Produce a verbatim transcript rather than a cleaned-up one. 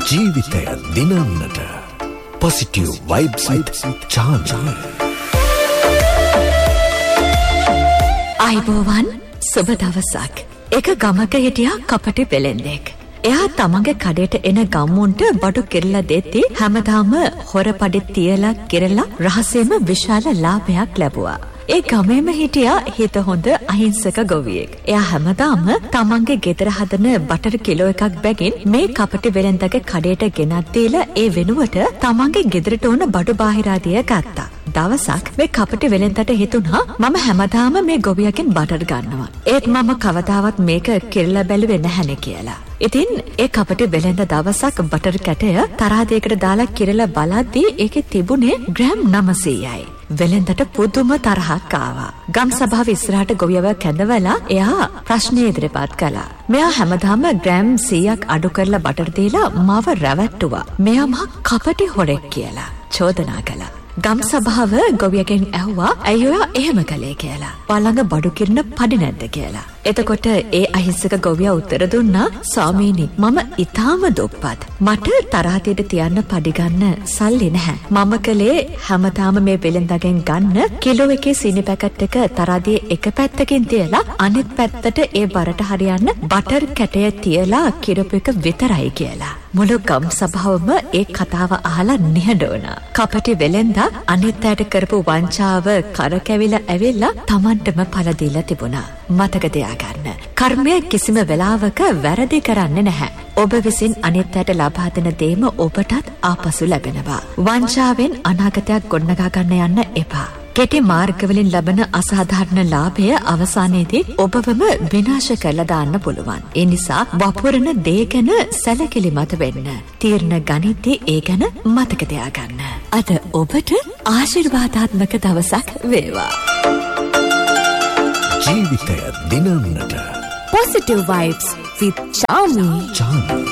ජීවිතය දිනන්නට positive vibes with Chanya. අයිබෝවන් සුබ දවසක්. එක ගමක හිටියා කපටි වෙලෙන්දෙක්. එයා තමන්ගේ කඩේට එන ගම්මුන්ට බඩු කිරලා දෙද්දී හැමදාම හොරපඩි තියලා කිරලා රහසෙම විශාල ලාභයක් ලැබුවා. ඒ ගමේම හිටියා හිත හොඳ අහිංසක ගොවියෙක්. එයා හැමදාම තමන්ගේ ගෙදර හදන බටර් කිලෝ එකක් බැගින් මේ කපටි වෙලෙන්දගේ කඩේට ගෙනත් දීලා ඒ වෙනුවට තමන්ගේ ගෙදරට ඕන බඩු බාහිරාදිය ගත්තා. දවසක් මේ කපටි වෙලෙන්දට හිතුණා මම හැමදාම මේ ගොවියකින් බටර් ගන්නවා. ඒත් මම කවදාවත් මේක කිරලා බැලුවේ නැහැනේ කියලා. ඉතින් ඒ කපටි වෙලෙන්ද දවසක් බටර් කැටය තරහදයකට දාලා කිරලා බලද්දී ඒකේ තිබුණේ ග්‍රෑම් නවසීයයි. වෙලෙන්දට පුදුම තරහක් ආවා. ගම් සභාව ඉස්සරහට ගොවියව කැඳවලා එයා ප්‍රශ්න ඉදිරිපත් කළා. මෙයා හැමදාම ග්‍රෑම් සීයක් අඩු කරලා බටර් දීලා මාව රැවට්ටුවා. මෙයා මහ කපටි හොරෙක් කියලා චෝදනා කළා. ගම් සභාව ගොවියගෙන් ඇහුවා ඇයි ඔයා එහෙම කළේ කියලා. ඔයාලඟ බඩු කිරන පඩි නැද්ද කියලා. එතකොට ඒ අහිංසක ගොවියා උත්තර දුන්නා ස්වාමීනි මම ඊටාම දුප්පත්. මට තරහතියට තියන්න පඩි ගන්න සල්ලි නැහැ. මම කලේ හැමදාම මේ වෙලෙන්දගෙන් ගන්න කිලෝ එකේ සීනි පැකට් එක තරහදියේ එක පැත්තකින් තියලා අනිත් පැත්තට ඒ බරට හරියන්න බටර් කැටය තියලා කිරපු එක විතරයි කියලා. මුළු ගම් සභාවම ඒ කතාව අහලා නිහඬ වුණා. කපටි වෙලෙන්දා අනිත් අයට කරපු වංචාව කරකැවිලා ඇවිල්ලා Tamanටම පළ දීලා තිබුණා. මතක තියාගන්න. කර්මය කිසිම වෙලාවක වැරදි කරන්නේ නැහැ. ඔබ විසින් අනිත් අයට ලබා දෙන දේම ඔබටත් ආපසු ලැබෙනවා. වංචාවෙන් අනාගතයක් ගොඩනගා ගන්න යන්න එපා. කෙටි මාර්ගවලින් ලබන අසාධාරණ ලාභය අවසානයේදී ඔබවම විනාශ කරලා දාන්න පුළුවන්. ඒ නිසා වපුරන දේ ගැන සැලකිලිමත් වෙන්න. තීරණ ගනිද්දී ඒ ගැන මතක තියාගන්න. අද ඔබට ආශිර්වාදාත්මක දවසක් වේවා. ජීවිතය දිනන්නට positive vibes with Chanya. Chanya.